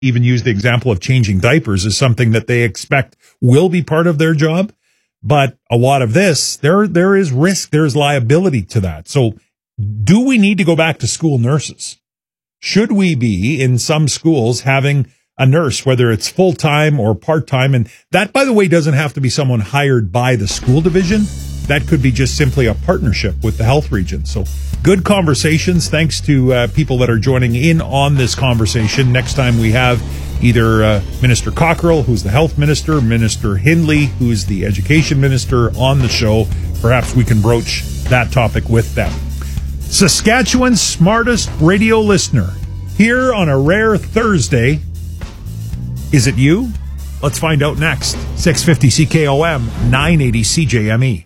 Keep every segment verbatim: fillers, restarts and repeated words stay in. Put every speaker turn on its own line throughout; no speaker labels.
even use the example of changing diapers as something that they expect will be part of their job. But a lot of this, there, there is risk, there's liability to that. So do we need to go back to school nurses? Should we be in some schools having a nurse, whether it's full-time or part-time? And that, by the way, doesn't have to be someone hired by the school division. That could be just simply a partnership with the health region. So good conversations. Thanks to uh, people that are joining in on this conversation. Next time we have either uh, Minister Cockrell, who's the health minister, Minister Hindley, who's the education minister, on the show. Perhaps we can broach that topic with them. Saskatchewan's smartest radio listener, here on a rare Thursday. Is it you? Let's find out next. six fifty C K O M, nine eighty C J M E.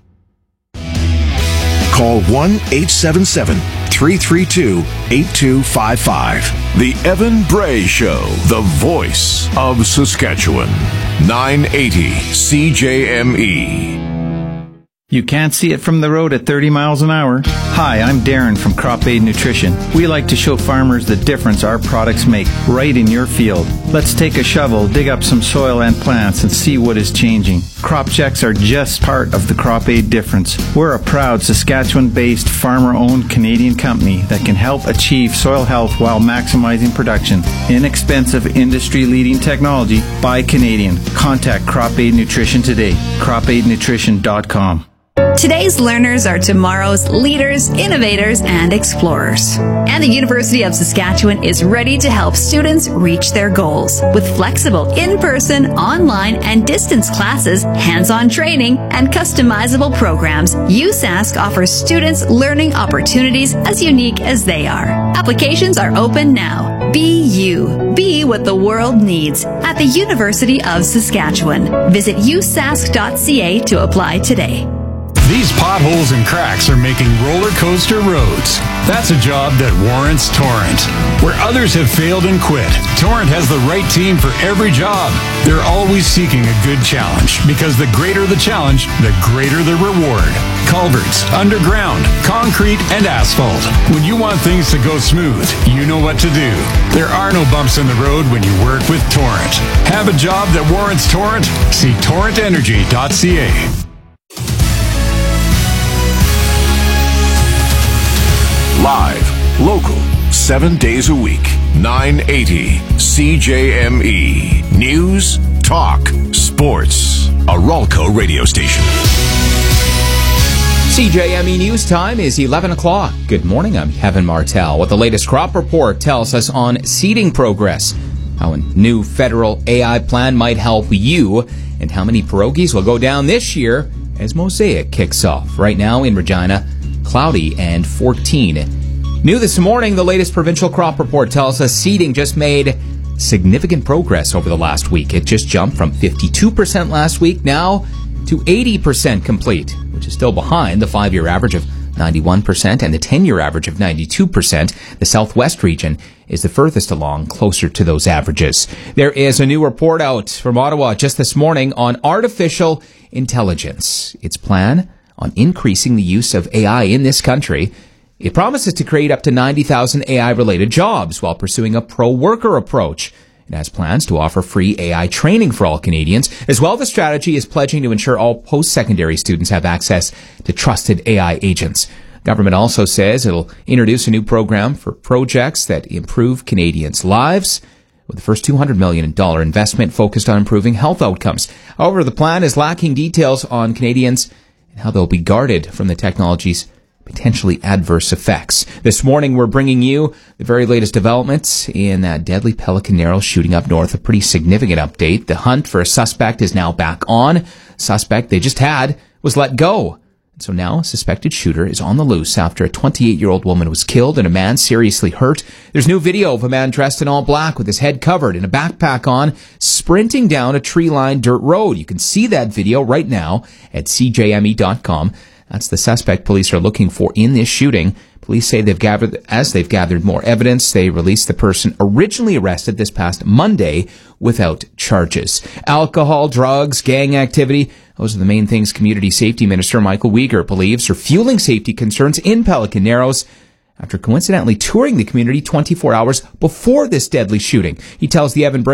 Call one eight seven seven, three three two, eight two five five. The Evan Bray Show, the voice of Saskatchewan. nine eighty C J M E.
You can't see it from the road at thirty miles an hour. Hi, I'm Darren from Crop Aid Nutrition. We like to show farmers the difference our products make right in your field. Let's take a shovel, dig up some soil and plants, and see what is changing. Crop checks are just part of the Crop Aid difference. We're a proud Saskatchewan-based, farmer-owned Canadian company that can help achieve soil health while maximizing production. Inexpensive, industry-leading technology by Canadian. Contact Crop Aid Nutrition today. crop aid nutrition dot com.
Today's learners are tomorrow's leaders, innovators, and explorers. And the University of Saskatchewan is ready to help students reach their goals. With flexible in-person, online, and distance classes, hands-on training, and customizable programs, U S A S C offers students learning opportunities as unique as they are. Applications are open now. Be you. Be what the world needs at the University of Saskatchewan. Visit u sask dot c a to apply today.
These potholes and cracks are making roller coaster roads. That's a job that warrants Torrent. Where others have failed and quit, Torrent has the right team for every job. They're always seeking a good challenge, because the greater the challenge, the greater the reward. Culverts, underground, concrete, and asphalt. When you want things to go smooth, you know what to do. There are no bumps in the road when you work with Torrent. Have a job that warrants Torrent? See torrent energy dot c a.
Live, local, seven days a week. nine eighty C J M E. News, talk, sports. A Ralco radio station.
C J M E News time is eleven o'clock. Good morning, I'm Kevin Martell. What the latest crop report tells us on seeding progress, how a new federal A I plan might help you, and how many pierogies will go down this year as Mosaic kicks off. Right now in Regina, cloudy and fourteen. New this morning, the latest provincial crop report tells us seeding just made significant progress over the last week. It just jumped from fifty-two percent last week now to eighty percent complete, which is still behind the five-year average of ninety-one percent and the ten-year average of ninety-two percent. The Southwest region is the furthest along, closer to those averages. There is a new report out from Ottawa just this morning on artificial intelligence. Its plan on increasing the use of A I in this country. It promises to create up to ninety thousand A I-related jobs while pursuing a pro-worker approach. It has plans to offer free A I training for all Canadians. As well, the strategy is pledging to ensure all post-secondary students have access to trusted A I agents. Government also says it'll introduce a new program for projects that improve Canadians' lives, with the first two hundred million dollars investment focused on improving health outcomes. However, the plan is lacking details on Canadians and how they'll be guarded from the technology's potentially adverse effects. This morning, we're bringing you the very latest developments in that deadly Pelican Narrows shooting up north. A pretty significant update. The hunt for a suspect is now back on. Suspect they just had was let go. And so now a suspected shooter is on the loose after a twenty-eight-year-old woman was killed and a man seriously hurt. There's new video of a man dressed in all black with his head covered and a backpack on, sprinting down a tree-lined dirt road. You can see that video right now at c j m e dot com. That's the suspect police are looking for in this shooting. Police say they've gathered, as they've gathered more evidence, they released the person originally arrested this past Monday without charges. Alcohol, drugs, gang activity, those are the main things Community Safety Minister Michael Uyghur believes are fueling safety concerns in Pelican Narrows after coincidentally touring the community twenty-four hours before this deadly shooting. He tells the Evan Bray